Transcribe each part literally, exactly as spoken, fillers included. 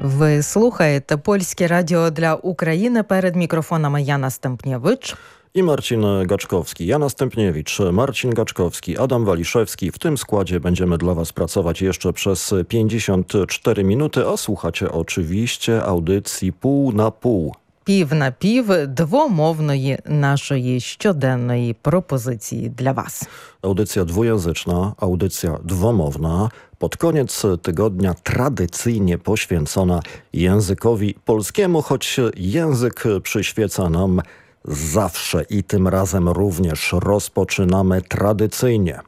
Ви слухаєте Польське радіо для України. Перед мікрофонами Jana Stępniewicz i Marcin Gaczkowski. Jana Stępniewicz, Marcin Gaczkowski, Adam Waliszewski. W tym składzie będziemy dla Was pracować jeszcze przez pięćdziesiąt cztery minuty, a słuchacie oczywiście audycji Pół na Pół. Пів на пів двомовної нашої щоденної пропозиції для вас. Audycja dwujęzyczna, audycja dwomowna, pod koniec tygodnia tradycyjnie poświęcona językowi polskiemu, choć język przyświeca nam zawsze i tym razem również rozpoczynamy tradycyjnie.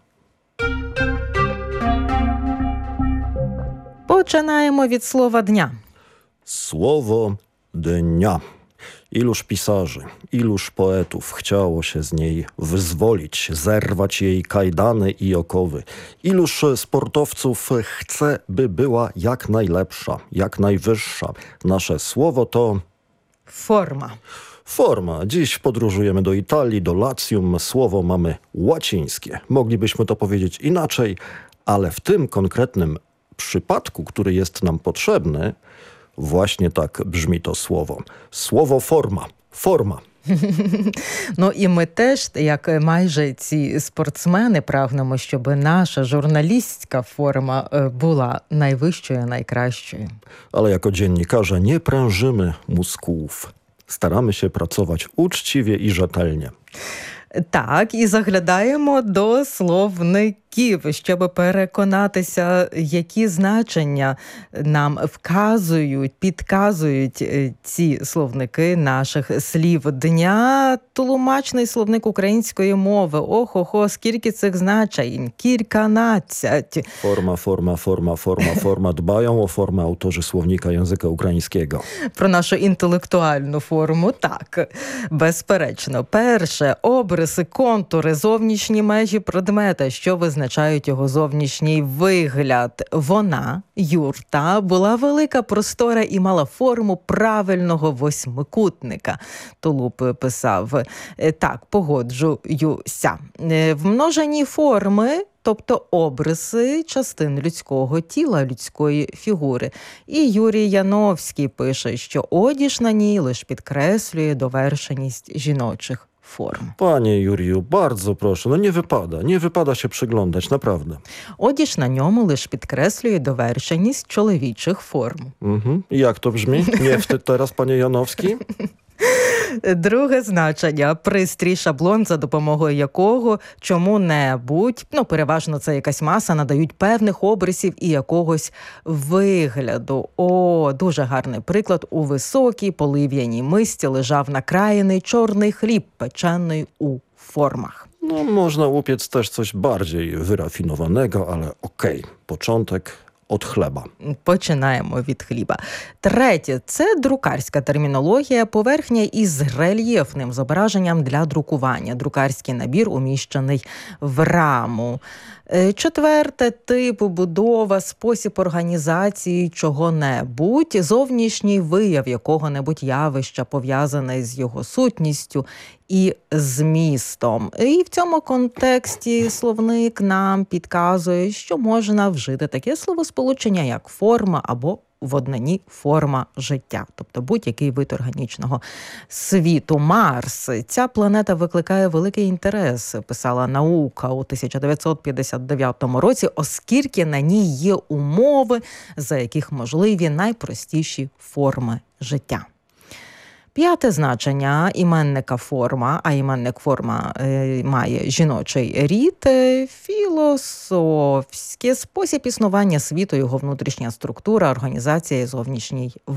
Починаємо від слова дня. Słowo dnia. Iluż pisarzy, iluż poetów chciało się z niej wyzwolić, zerwać jej kajdany i okowy. Iluż sportowców chce, by była jak najlepsza, jak najwyższa. Nasze słowo to... Forma. Forma. Dziś podróżujemy do Italii, do Latium. Słowo mamy łacińskie. Moglibyśmy to powiedzieć inaczej, ale w tym konkretnym przypadku, który jest nam potrzebny, właśnie tak brzmi to słowo. Słowo forma. Forma. Ну і ми теж, як майже ці спортсмени, прагнемо, щоб наша журналістська форма була найвищою, найкращою. Ale jako dziennikarze nie prężymy mózgów. Staramy się pracować uczciwie i rzetelnie. Так, і заглядаємо до словників, щоб переконатися, які значення нам вказують, підказують ці словники наших слів дня. Тлумачний словник української мови. Ох-охо, скільки цих значень? Кільканадцять. Forma, forma, forma, forma, forma. Dbają o formę autorzy słownika języka ukraińskiego. Про нашу інтелектуальну форму, так, безперечно. Перше, обриси, контури, зовнішні межі предмета, що визначають його зовнішній вигляд. Вона, юрта, була велика, простора і мала форму правильного восьмикутника. Тулуб писав. Так, погоджуюся. В множині форми, тобто обриси частин людського тіла, людської фігури. І Юрій Яновський пише, що одіж на ній лише підкреслює довершеність жіночих форм. Panie Juriju, bardzo proszę, no nie wypada, nie wypada się przyglądać, naprawdę. Одіж на ньому лише підкреслює довершеність чоловічих форм. Mhm. I jak to brzmi? Nie wstyd teraz, panie Janowski? Друге значення – пристрій, шаблон, за допомогою якого чому-небудь, ну, переважно це якась маса, надають певних обрисів і якогось вигляду. О, дуже гарний приклад. У високій полив'яній мисці лежав накраєний чорний хліб, печений у формах. No, można upiec też coś bardziej wyrafinowanego, ale okej, początek od chleba. Починаємо від хліба. Третє – це друкарська термінологія, поверхня із рельєфним зображенням для друкування. Друкарський набір, уміщений в раму. Четверте – тип, будова, спосіб організації чого-небудь, зовнішній вияв якого-небудь явища, пов'язаний з його сутністю і змістом. І в цьому контексті словник нам підказує, що можна вжити таке словосполучення, як форма або в однині форма життя, тобто будь-який вид органічного світу. Марс. Ця планета викликає великий інтерес, писала наука у тисяча дев'ятсот п'ятдесят дев'ятому році, оскільки на ній є умови, за яких можливі найпростіші форми життя. П'яте значення – іменника форма, а іменник форма е, має жіночий рід, філософський спосіб існування світу, його внутрішня структура, організація і зовнішній